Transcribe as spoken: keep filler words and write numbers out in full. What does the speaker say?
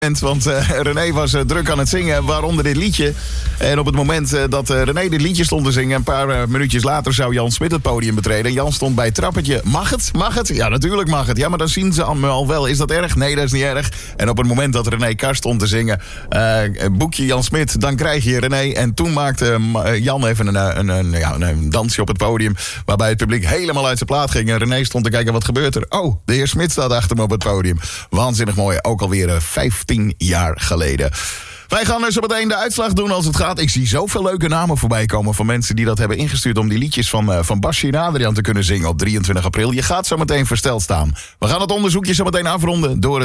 Want uh, René was uh, druk aan het zingen, waaronder dit liedje. En op het moment uh, dat uh, René dit liedje stond te zingen... een paar uh, minuutjes later zou Jan Smit het podium betreden. En Jan stond bij het trappetje. Mag het? Mag het? Ja, natuurlijk mag het. Ja, maar dan zien ze me al wel. Is dat erg? Nee, dat is niet erg. En op het moment dat René Kar stond te zingen... Uh, boekje Jan Smit, dan krijg je René. En toen maakte uh, Jan even een, een, een, ja, een dansje op het podium... waarbij het publiek helemaal uit zijn plaat ging. En René stond te kijken, wat gebeurt er? Oh, de heer Smit staat achter me op het podium. Waanzinnig mooi. Ook alweer uh, vijftien jaar geleden. Wij gaan dus zo meteen de uitslag doen als het gaat. Ik zie zoveel leuke namen voorbij komen van mensen die dat hebben ingestuurd... om die liedjes van, uh, van Basje en Adriaan te kunnen zingen op drieëntwintig april. Je gaat zo meteen versteld staan. We gaan het onderzoekje zo meteen afronden door het